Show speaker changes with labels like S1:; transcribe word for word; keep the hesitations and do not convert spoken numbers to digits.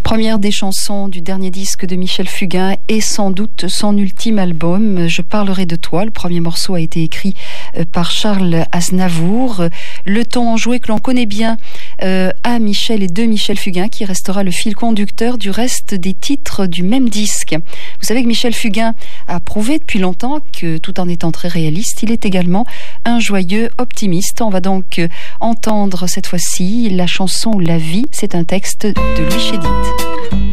S1: Première des chansons du dernier disque de Michel Fugain et sans doute son ultime album, Je parlerai de toi. Le premier morceau a été écrit par Charles Aznavour. Le ton joué que l'on connaît bien euh, à Michel et de Michel Fugain, qui restera le fil conducteur du reste des titres du même disque. Vous savez que Michel Fugain a prouvé depuis longtemps que, tout en étant très réaliste, il est également un joyeux optimiste. On va donc entendre cette fois-ci la chanson La vie. C'est un texte de Louis Chédid.